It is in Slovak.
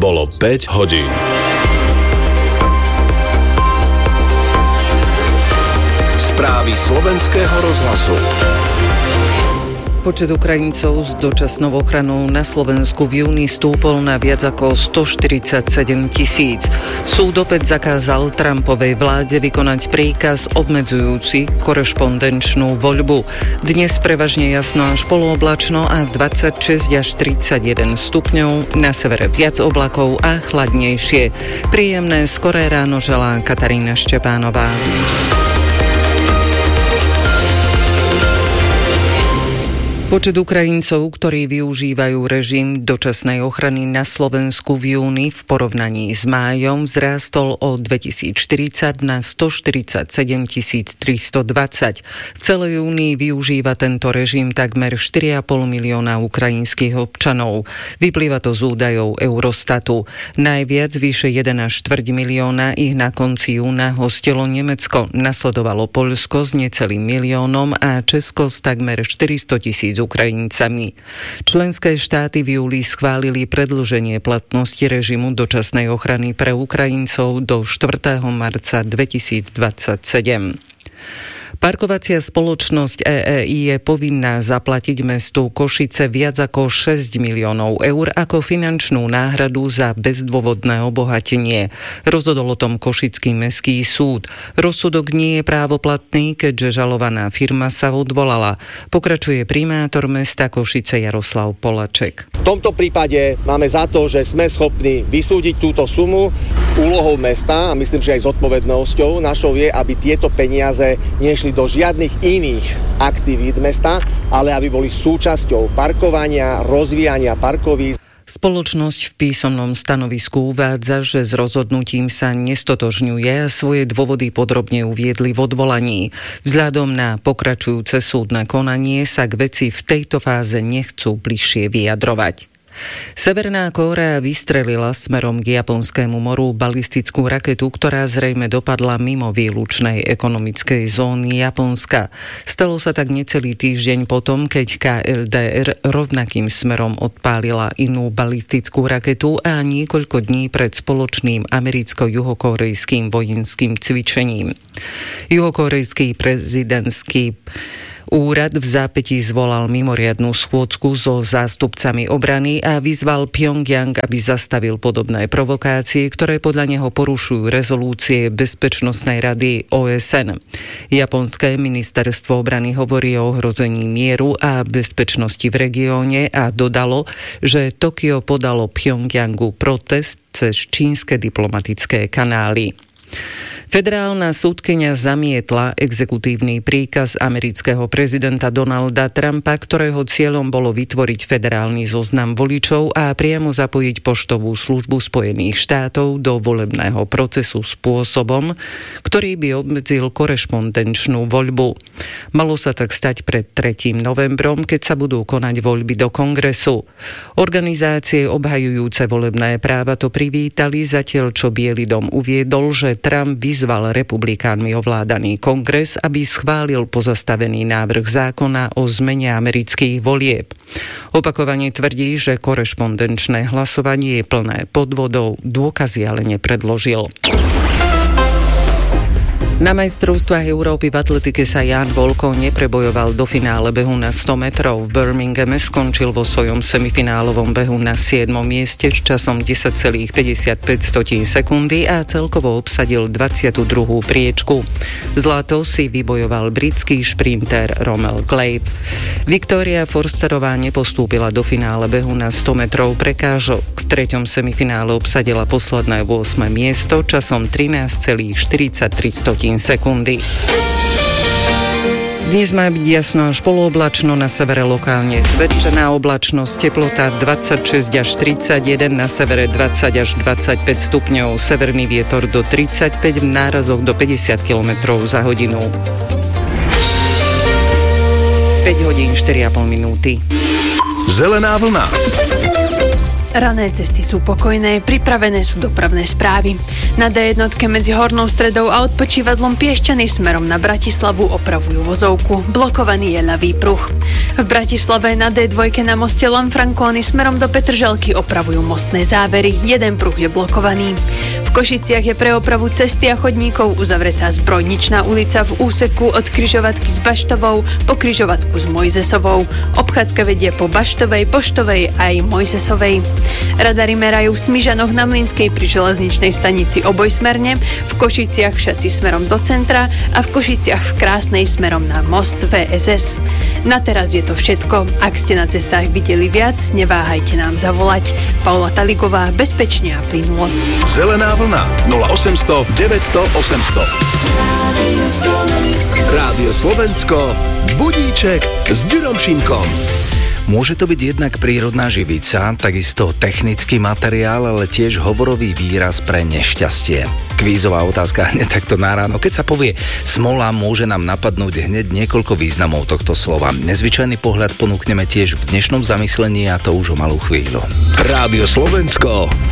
Bolo 5 hodín. Správy slovenského rozhlasu. Počet Ukrajincov s dočasnou ochranou na Slovensku v júni stúpol na viac ako 147 000. Súd opäť zakázal Trumpovej vláde vykonať príkaz obmedzujúci korešpondenčnú voľbu. Dnes prevažne jasno až polooblačno a 26 až 31 stupňov, na severe viac oblakov a chladnejšie. Príjemné skoré ráno želá Katarína Štepánová. Počet Ukrajincov, ktorí využívajú režim dočasnej ochrany na Slovensku v júni v porovnaní s májom vzrástol o 2040 na 147 320. V celej únii využíva tento režim takmer 4,5 milióna ukrajinských občanov. Vyplýva to z údajov Eurostatu. Najviac vyše 1,4 milióna ich na konci júna hostilo Nemecko, nasledovalo Poľsko s necelým miliónom a Česko s takmer 400 000 Ukrajincami. Členské štáty v júli schválili predĺženie platnosti režimu dočasnej ochrany pre Ukrajincov do 4. marca 2027. Parkovacia spoločnosť EEI je povinná zaplatiť mestu Košice viac ako 6 miliónov eur ako finančnú náhradu za bezdôvodné obohatenie. Rozhodol o tom Košický mestský súd. Rozsudok nie je právoplatný, keďže žalovaná firma sa odvolala. Pokračuje primátor mesta Košice Jaroslav Polaček. V tomto prípade máme za to, že sme schopní vysúdiť túto sumu. Úlohou mesta, a myslím, že aj zodpovednosťou našou je, aby tieto peniaze nešli do žiadnych iných aktivít mesta, ale aby boli súčasťou parkovania, rozvíjania parkovísk. Spoločnosť v písomnom stanovisku uvádza, že s rozhodnutím sa nestotožňuje a svoje dôvody podrobne uviedli v odvolaní. Vzhľadom na pokračujúce súdne konanie sa k veci v tejto fáze nechcú bližšie vyjadrovať. Severná Kórea vystrelila smerom k Japonskému moru balistickú raketu, ktorá zrejme dopadla mimo výlučnej ekonomickej zóny Japonska. Stalo sa tak necelý týždeň potom, keď KLDR rovnakým smerom odpálila inú balistickú raketu a niekoľko dní pred spoločným americko-juhokórejským vojenským cvičením. Juhokórejský prezidentský úrad v zápätí zvolal mimoriadnu schôdzku so zástupcami obrany a vyzval Pyongyang, aby zastavil podobné provokácie, ktoré podľa neho porušujú rezolúcie Bezpečnostnej rady OSN. Japonské ministerstvo obrany hovorí o ohrození mieru a bezpečnosti v regióne a dodalo, že Tokio podalo Pyongyangu protest cez čínske diplomatické kanály. Federálna súdkyňa zamietla exekutívny príkaz amerického prezidenta Donalda Trumpa, ktorého cieľom bolo vytvoriť federálny zoznam voličov a priamo zapojiť poštovú službu Spojených štátov do volebného procesu spôsobom, ktorý by obmedzil korešpondenčnú voľbu. Malo sa tak stať pred 3. novembrom, keď sa budú konať voľby do kongresu. Organizácie obhajujúce volebné práva to privítali, zatiaľ čo Biely dom uviedol, že Trump vyzval republikánmi ovládaný kongres, aby schválil pozastavený návrh zákona o zmene amerických volieb. Opakovane tvrdí, že korešpondenčné hlasovanie je plné podvodov, dôkazy ale nepredložil. Na majstrovstvách Európy v atletike sa Ján Volko neprebojoval do finále behu na 100 metrov. V Birminghame skončil vo svojom semifinálovom behu na 7. mieste s časom 10,55 sekundy a celkovo obsadil 22. priečku. Zlato si vybojoval britský šprinter Romel Clave. Viktória Forsterová nepostúpila do finále behu na 100 metrov prekážok. V 3. semifinále obsadila posledné 8. miesto časom 13,43 sekundy. Dnes má byť jasno až polooblačno, na severe lokálne zväčšená oblačnosť, teplota 26 až 31, na severe 20 až 25 stupňov, severný vietor do 35, v nárazoch do 50 km za hodinu. 5 hodín 4,5 minúty. Zelená vlna. Rané cesty sú pokojné, pripravené sú dopravné správy. Na D1 medzi Hornou Stredou a odpočívadlom Piešťany smerom na Bratislavu opravujú vozovku. Blokovaný je ľavý pruh. V Bratislave na D2 na moste Lanfranconi smerom do Petržalky opravujú mostné závery. Jeden pruh je blokovaný. V Košiciach je pre opravu cesty a chodníkov uzavretá Zbrojničná ulica v úseku od križovatky s Baštovou po križovatku s Mojzesovou. Obchádzka vedie po Baštovej, Poštovej aj Mojzesovej. Radary merajú v Smižanoch na Mlynskej pri železničnej stanici obojsmerne, v Košiciach všaci smerom do centra a v Košiciach v Krásnej smerom na most VSS. Na teraz je to všetko. Ak ste na cestách videli viac, neváhajte nám zavolať. Paula Taligová, bezpečne a plynulo. Zelená vlna 0800 900 800. Rádio Slovensko, budíček s Ďurom Šimkom. Môže to byť jednak prírodná živica, takisto technický materiál, ale tiež hovorový výraz pre nešťastie. Kvízová otázka hneď takto na ráno. Keď sa povie smola, môže nám napadnúť hneď niekoľko významov tohto slova. Nezvyčajný pohľad ponúkneme tiež v dnešnom zamyslení, a to už o malú chvíľu. Rádio Slovensko,